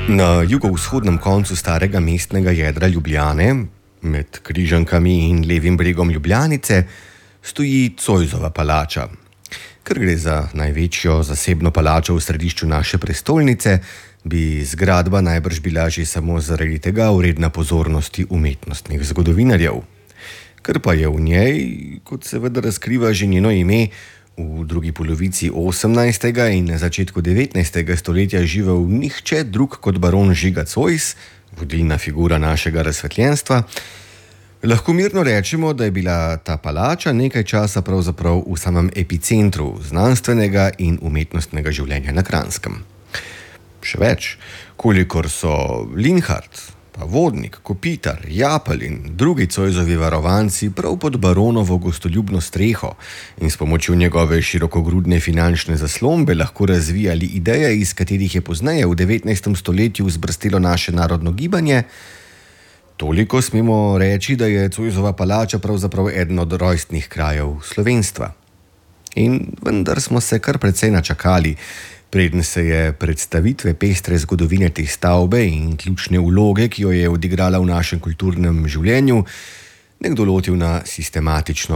Na jugovzhodnem koncu starega mestnega jedra Ljubljane, med Križankami in levim bregom Ljubljanice, stoji Zoisova palača. Ker gre za največjo zasebno palačo v središču naše prestolnice, bi zgradba najbrž bila že samo zaradi tega vredna pozornosti umetnostnih zgodovinarjev. Ker pa je v njej, kot seveda razkriva že njeno ime, v drugi polovici 18. in na začetku 19. stoletja živel nihče drug kot baron Žiga Zois, vodilna figura našega razsvetljenstva, lahko mirno rečemo, da je bila ta palača nekaj časa pravzaprav v samem epicentru znanstvenega in umetnostnega življenja na Kranjskem. Še več, kolikor so Linhart, pa Vodnik, Kopitar, Japelj in drugi Zoisovi varovanci prav pod baronovo gostoljubno streho in s pomočjo njegove širokogrudne finančne zaslombe lahko razvijali ideje, iz katerih je pozneje v 19. stoletju zbrstelo naše narodno gibanje, toliko smemo reči, da je Zoisova palača pravzaprav eden od rojstnih krajev slovenstva. In vendar smo se kar precej načakali, preden se je predstavitve pestre zgodovine te stavbe in ključne vloge, ki jo je odigrala v našem kulturnem življenju, nekdo lotil na sistematično